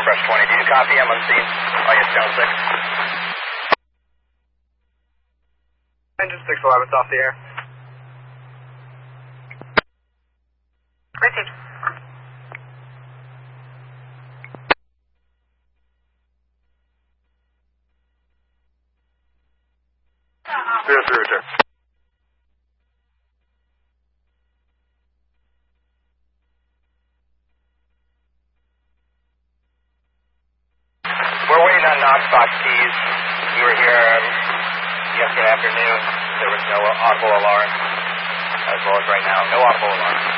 Brush 20. Do you copy? I'm on scene. Oh, yes, channel 6. Engine 611's off the air. Received. Zero, sir. We're waiting on Knoxbox keys. You were here yesterday afternoon. There was no audible alarm, as well as right now. No audible alarm.